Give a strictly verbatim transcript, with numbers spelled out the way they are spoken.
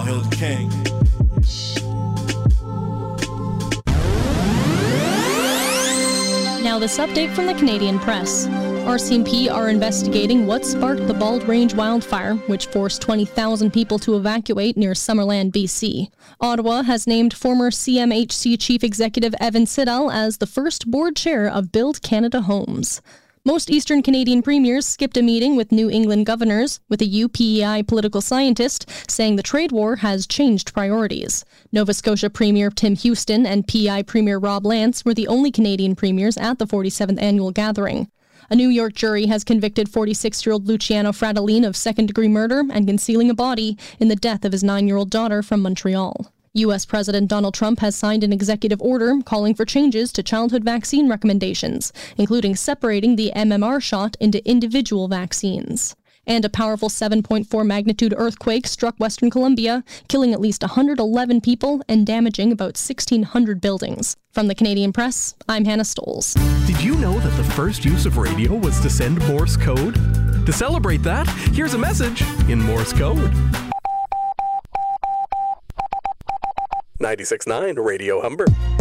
Hail the king. Now this update from the Canadian Press. R C M P are investigating what sparked the Bald Range wildfire, which forced twenty thousand people to evacuate near Summerland, B C. Ottawa has named former C M H C Chief Executive Evan Siddall as the first board chair of Build Canada Homes. Most Eastern Canadian premiers skipped a meeting with New England governors, with a U P E I political scientist saying the trade war has changed priorities. Nova Scotia Premier Tim Houston and P E I Premier Rob Lance were the only Canadian premiers at the forty-seventh annual gathering. A New York jury has convicted forty-six-year-old Luciano Fratellin of second-degree murder and concealing a body in the death of his nine-year-old daughter from Montreal. U S President Donald Trump has signed an executive order calling for changes to childhood vaccine recommendations, including separating the M M R shot into individual vaccines. And a powerful seven point four magnitude earthquake struck Western Colombia, killing at least one hundred eleven people and damaging about sixteen hundred buildings. From the Canadian Press, I'm Hannah Stoles. Did you know that the first use of radio was to send Morse code? To celebrate that, here's a message in Morse code. ninety-six point nine Radio Humber.